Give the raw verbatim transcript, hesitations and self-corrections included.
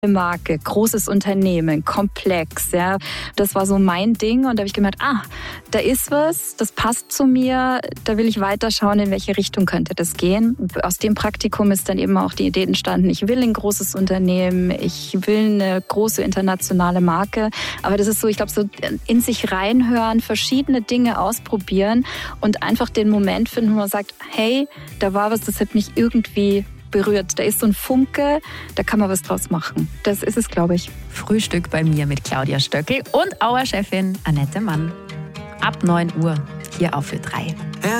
Marke, großes Unternehmen, komplex, ja. Das war so mein Ding und da habe ich gemerkt, ah, da ist was, das passt zu mir, da will ich weiterschauen, in welche Richtung könnte das gehen. Aus dem Praktikum ist dann eben auch die Idee entstanden, ich will ein großes Unternehmen, ich will eine große internationale Marke, aber das ist so, ich glaube, so in sich reinhören, verschiedene Dinge ausprobieren und einfach den Moment finden, wo man sagt, hey, da war was, das hat mich irgendwie berührt. Da ist so ein Funke, da kann man was draus machen. Das ist es, glaube ich. Frühstück bei mir mit Claudia Stöckl und Auer Chefin Annette Mann. Ab neun Uhr hier auf Ö drei.